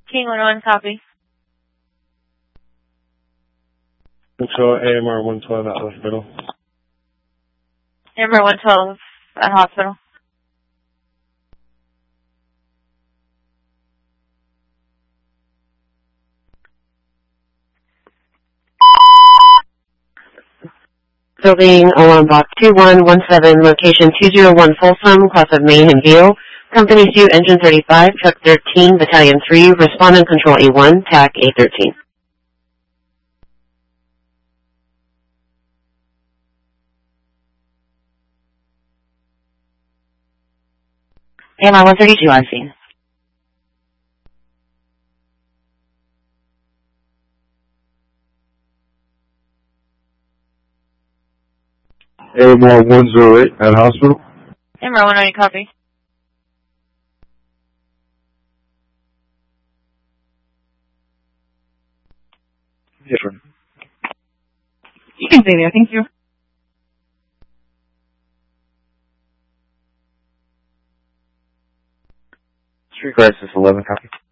King 101, copy. Control AMR 112 at hospital. AMR 112 at hospital. Building alarm box 2117, location 201 Folsom, class of Maine and Beale. Company suite engine 35, truck 13, battalion 3, respondent control A1, TAC A13. AMR 132 on scene. AMR 108 at hospital. AMR 108, copy. Yes, sir. You can stay there, thank you. Street crisis 11, copy.